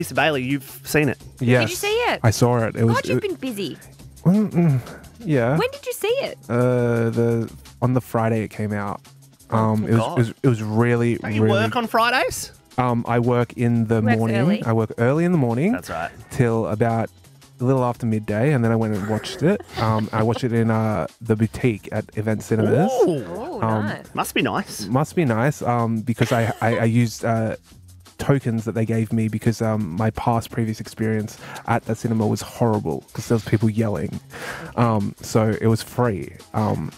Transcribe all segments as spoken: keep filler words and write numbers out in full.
Mister Bailey, you've seen it. Yes. Did you see it? I saw it. It was. God, you've it- been busy. Mm, yeah. When did you see it? Uh, the on the Friday it came out. Um, it was, it was it was really Don't you really. work on Fridays? Um, I work in the Works morning. early. I work early in the morning. That's right. Till about a little after midday, and then I went and watched it. Um, I watched it in uh the boutique at Event Cinemas. Ooh. Oh, Um, nice. Must be nice. Must be nice. Um, because I I, I used uh. tokens that they gave me because um, my past previous experience at that cinema was horrible because there was people yelling. Um, so it was free. Um,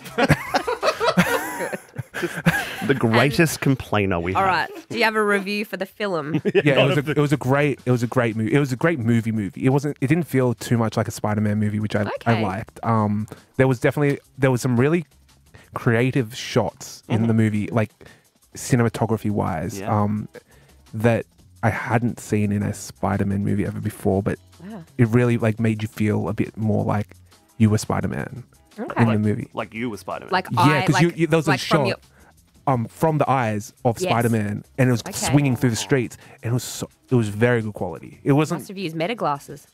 The greatest complainer we All have. right. Do you have a review for the film? yeah, it was a, it was a great it was a great movie. It was a great movie movie. It wasn't it didn't feel too much like a Spider-Man movie, which I I Okay. liked. Um, there was definitely there was some really creative shots in the movie, like cinematography wise. Yeah. Um, that I hadn't seen in a Spider-Man movie ever before, but Wow. it really like made you feel a bit more like you were Spider-Man Okay. in the movie. Like you were Spider-Man. Like Yeah, I, 'cause like, you- you- there was a like from shot. your- Um, from the eyes of Yes. Spider-Man, and it was Okay. swinging through the streets, and it was so, it was very good quality. It wasn't. Must have used meta glasses.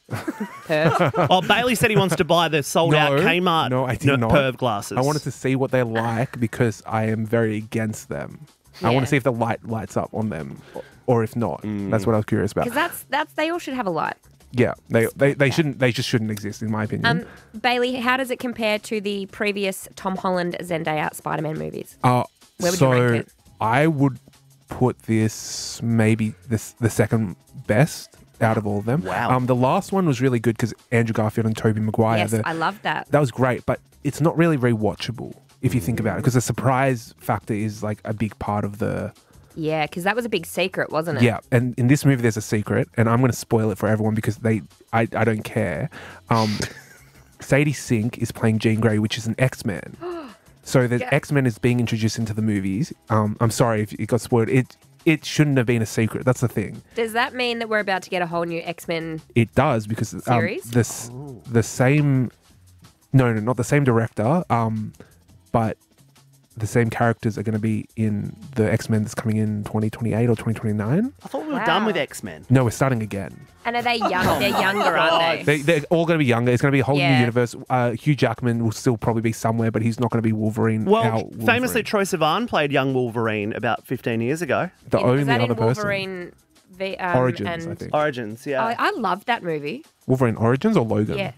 Perv. oh, Bailey said he wants to buy the sold out No, Kmart no, I did not. perv glasses. I wanted to see what they're like because I am very against them. I Yeah. want to see if the light lights up on them, or, or if not. Mm. That's what I was curious about. Because that's that's they all should have a light. Yeah, they they, they shouldn't they just shouldn't exist in my opinion. Um, Bailey, how does it compare to the previous Tom Holland Zendaya Spider-Man movies? Uh, Where would so you rank it? I would put this maybe this the second best out of all of them. Wow. Um, the last one was really good because Andrew Garfield and Tobey Maguire. yes, the, I love that. that was great, but it's not really rewatchable if you think about it because the surprise factor is like a big part of the. Yeah, because that was a big secret, wasn't it? Yeah, and in this movie there's a secret, and I'm going to spoil it for everyone because they I, I don't care. Um, Sadie Sink is playing Jean Grey, which is an X-Men. So the Yeah. X-Men is being introduced into the movies. Um, I'm sorry if it got spoiled. It it shouldn't have been a secret. That's the thing. Does that mean that we're about to get a whole new X-Men? It does because um, Series? this the same. No, no, not the same director. Um, but the same characters are going to be in the X-Men that's coming in twenty twenty-eight or twenty twenty-nine. I thought we were Wow. done with X-Men. No, we're starting again. And are they young? They're younger, aren't they? They, they're all going to be younger. It's going to be a whole Yeah. new universe. Uh, Hugh Jackman will still probably be somewhere, but he's not going to be Wolverine. our Well, Wolverine. famously, Troye Sivan played young Wolverine about fifteen years ago. the In- only was that other in person. Wolverine v, um, Origins, and I think. Origins, yeah. I, I loved that movie. Wolverine Origins or Logan? Yeah.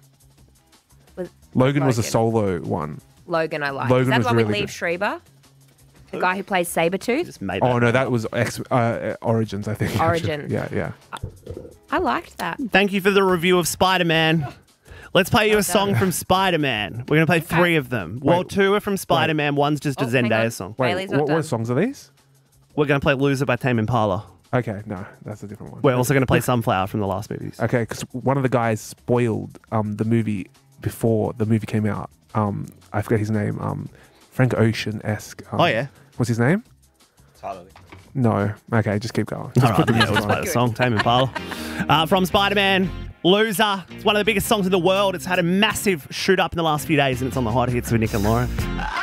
With Logan, was a Logan. solo one. Logan, I like. Logan Is that was the one with really Liev good. Schreiber? The guy who plays Sabretooth? Just made Oh that no, up. that was X, uh, Origins, I think. Origin. Yeah, yeah. I liked that. Thank you for the review of Spider-Man. Let's play you a song from Spider-Man. We're going to play three of them. Well, Wait. two are from Spider-Man. One's just a Oh, hang on. Zendaya song. Wait, Bailey's not what, done. what songs are these? We're going to play Loser by Tame Impala. Okay, no, that's a different one. We're also going to play Sunflower from the last movies. Okay, because one of the guys spoiled um, the movie before the movie came out. Um, I forget his name. Um, Frank Ocean-esque. Um, Oh, yeah. What's his name? Tyler. No. Okay, just keep going. Just All right, the yeah, music let's on. play the song, Tame Impala. Uh, from Spider-Man, Loser. It's one of the biggest songs in the world. It's had a massive shoot up in the last few days, and it's on the hot hits with Nick and Lauren.